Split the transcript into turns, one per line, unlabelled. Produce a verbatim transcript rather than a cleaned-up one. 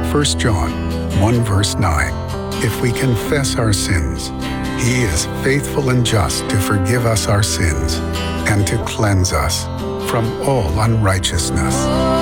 First John one verse nine. If we confess our sins, He is faithful and just to forgive us our sins and to cleanse us from all unrighteousness.